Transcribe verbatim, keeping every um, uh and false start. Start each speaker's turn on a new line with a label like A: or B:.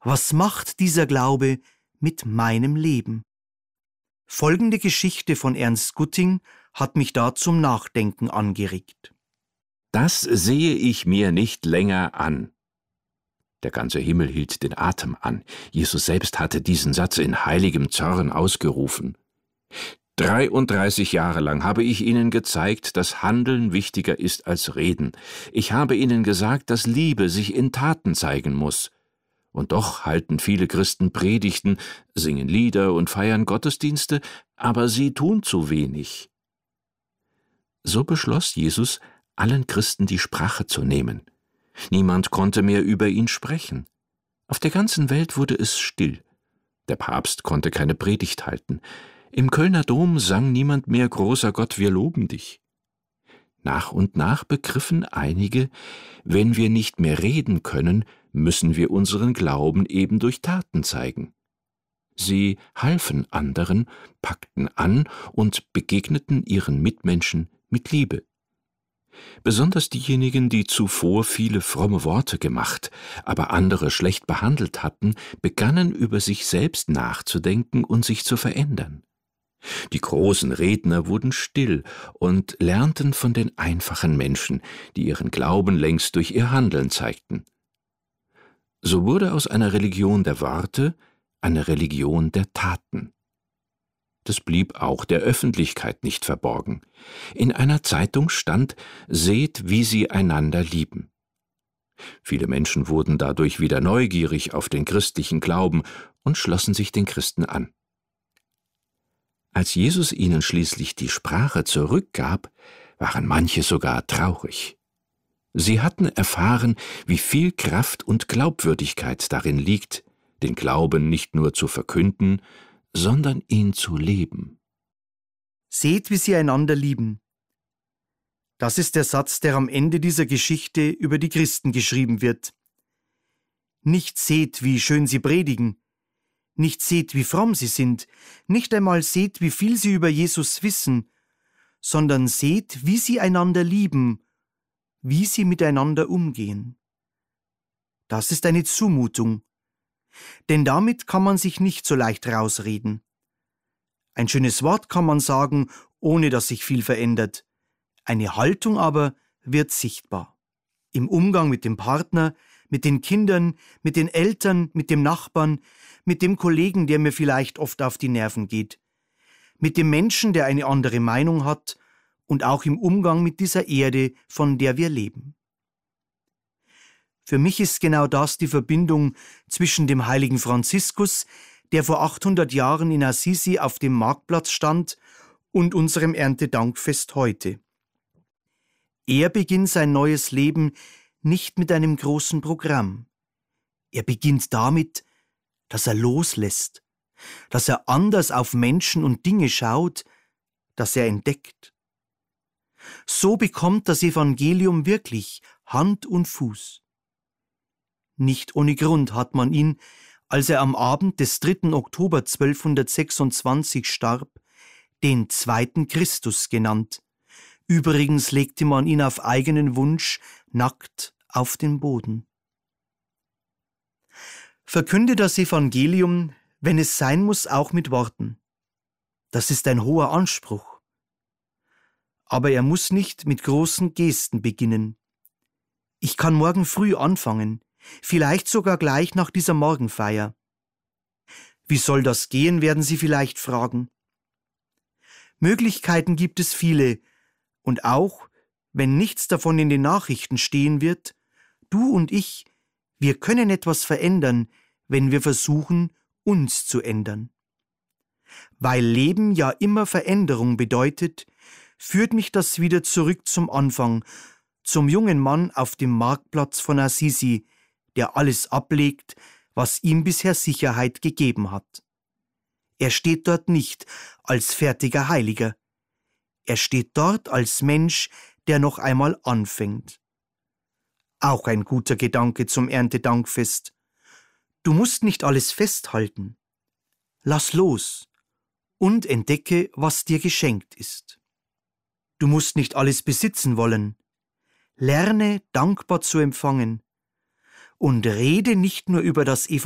A: Was macht dieser Glaube mit meinem Leben? Folgende Geschichte von Ernst Gutting hat mich da zum Nachdenken angeregt.
B: Das sehe ich mir nicht länger an. Der ganze Himmel hielt den Atem an. Jesus selbst hatte diesen Satz in heiligem Zorn ausgerufen. Dreiunddreißig Jahre lang habe ich Ihnen gezeigt, dass Handeln wichtiger ist als Reden. Ich habe Ihnen gesagt, dass Liebe sich in Taten zeigen muss. Und doch halten viele Christen Predigten, singen Lieder und feiern Gottesdienste, aber sie tun zu wenig. So beschloss Jesus, allen Christen die Sprache zu nehmen. Niemand konnte mehr über ihn sprechen. Auf der ganzen Welt wurde es still. Der Papst konnte keine Predigt halten. Im Kölner Dom sang niemand mehr »Großer Gott, wir loben dich«. Nach und nach begriffen einige, wenn wir nicht mehr reden können, müssen wir unseren Glauben eben durch Taten zeigen. Sie halfen anderen, packten an und begegneten ihren Mitmenschen mit Liebe. Besonders diejenigen, die zuvor viele fromme Worte gemacht, aber andere schlecht behandelt hatten, begannen über sich selbst nachzudenken und sich zu verändern. Die großen Redner wurden still und lernten von den einfachen Menschen, die ihren Glauben längst durch ihr Handeln zeigten. So wurde aus einer Religion der Worte eine Religion der Taten. Das blieb auch der Öffentlichkeit nicht verborgen. In einer Zeitung stand: »Seht, wie sie einander lieben.« Viele Menschen wurden dadurch wieder neugierig auf den christlichen Glauben und schlossen sich den Christen an. Als Jesus ihnen schließlich die Sprache zurückgab, waren manche sogar traurig. Sie hatten erfahren, wie viel Kraft und Glaubwürdigkeit darin liegt, den Glauben nicht nur zu verkünden, sondern ihn zu leben.
A: Seht, wie sie einander lieben. Das ist der Satz, der am Ende dieser Geschichte über die Christen geschrieben wird. Nicht seht, wie schön sie predigen, nicht seht, wie fromm sie sind, nicht einmal seht, wie viel sie über Jesus wissen, sondern seht, wie sie einander lieben, wie sie miteinander umgehen. Das ist eine Zumutung, denn damit kann man sich nicht so leicht rausreden. Ein schönes Wort kann man sagen, ohne dass sich viel verändert. Eine Haltung aber wird sichtbar. Im Umgang mit dem Partner, mit den Kindern, mit den Eltern, mit dem Nachbarn, mit dem Kollegen, der mir vielleicht oft auf die Nerven geht, mit dem Menschen, der eine andere Meinung hat, und auch im Umgang mit dieser Erde, von der wir leben. Für mich ist genau das die Verbindung zwischen dem heiligen Franziskus, der vor achthundert Jahren in Assisi auf dem Marktplatz stand, und unserem Erntedankfest heute. Er beginnt sein neues Leben nicht mit einem großen Programm. Er beginnt damit, dass er loslässt, dass er anders auf Menschen und Dinge schaut, dass er entdeckt. So bekommt das Evangelium wirklich Hand und Fuß. Nicht ohne Grund hat man ihn, als er am Abend des dritten Oktober zwölfhundertsechsundzwanzig starb, den zweiten Christus genannt. Übrigens legte man ihn auf eigenen Wunsch nackt auf den Boden. Verkünde das Evangelium, wenn es sein muss, auch mit Worten. Das ist ein hoher Anspruch. Aber er muss nicht mit großen Gesten beginnen. Ich kann morgen früh anfangen, vielleicht sogar gleich nach dieser Morgenfeier. Wie soll das gehen, werden Sie vielleicht fragen. Möglichkeiten gibt es viele, und auch, wenn nichts davon in den Nachrichten stehen wird, du und ich, wir können etwas verändern, wenn wir versuchen, uns zu ändern. Weil Leben ja immer Veränderung bedeutet, führt mich das wieder zurück zum Anfang, zum jungen Mann auf dem Marktplatz von Assisi, der alles ablegt, was ihm bisher Sicherheit gegeben hat. Er steht dort nicht als fertiger Heiliger. Er steht dort als Mensch, der noch einmal anfängt. Auch ein guter Gedanke zum Erntedankfest. Du musst nicht alles festhalten. Lass los und entdecke, was dir geschenkt ist. Du musst nicht alles besitzen wollen. Lerne, dankbar zu empfangen. Und rede nicht nur über das Evangelium,